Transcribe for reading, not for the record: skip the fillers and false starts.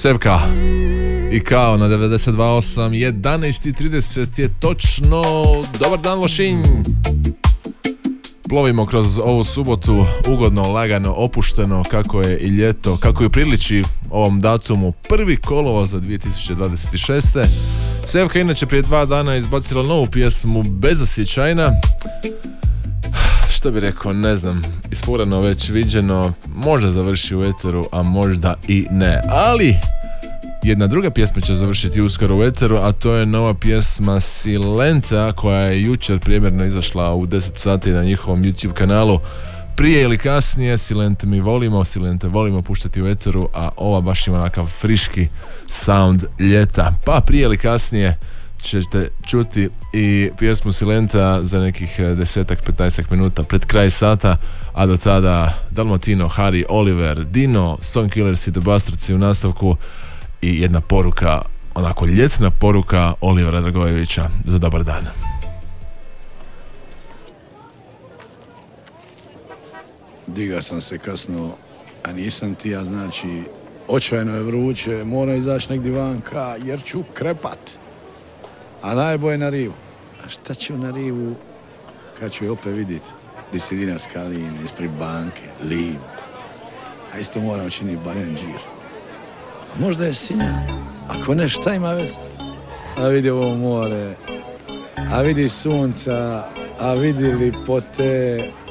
Sevka i kao na 92.8 11.30 je točno. Dobar dan Lošinj. Plovimo kroz ovu subotu ugodno, lagano, opušteno, kako je i ljeto, kako ju priliči ovom datumu 1. kolovoza 2026. Sevka inače prije 2 dana izbacila novu pjesmu Bezosjećajna. Što bi rekao, ne znam, isfurano, već viđeno, možda završi u eteru, a možda i ne. Ali jedna druga pjesma će završiti uskoro u eteru, a to je nova pjesma Silenta, koja je jučer primjerno izašla u 10 sati na njihovom YouTube kanalu. Prije ili kasnije Silente mi volimo, Silente volimo puštati u eteru, a ova baš ima onakav friški sound ljeta. Pa prije ili kasnije ćete čuti i pjesmu Silenta za nekih 10-15 minuta pred kraj sata, a do tada Dalmatino, Harry, Oliver, Dino, Songkillers i The Bastardsi u nastavku i jedna poruka, onako ljetna poruka Olivera Dragojevića za dobar dan. Diga sam se kasno, a nisam ti, a znači očajno je vruće, mora izaći negdje vanka jer ću krepat. A najbolje na rivu. A šta ću na rivu kad ću je opet vidjet? Disidina Skaline, ispred banke, liv. A isto moram činiti barem džir. A možda je sinja. Ako ne, šta ima veze? A vidi ovo more, a vidi sunca, a vidi lipote.